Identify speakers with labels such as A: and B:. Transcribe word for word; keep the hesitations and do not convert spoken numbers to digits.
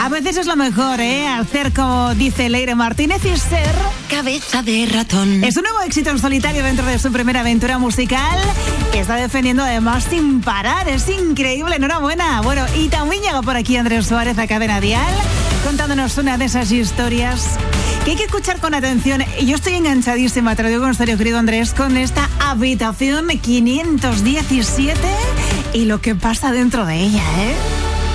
A: A veces es lo mejor, ¿eh? Hacer como dice Leire Martínez y ser
B: cabeza de ratón.
A: Es un nuevo éxito en solitario dentro de su primera aventura musical que está defendiendo además sin parar. Es increíble, enhorabuena. Bueno, y también llega por aquí Andrés Suárez a Cadena Dial contándonos una de esas historias que hay que escuchar con atención. Yo estoy enganchadísima, te lo digo en serio, querido Andrés, con esta habitación quinientos diecisiete y lo que pasa dentro de ella, ¿eh?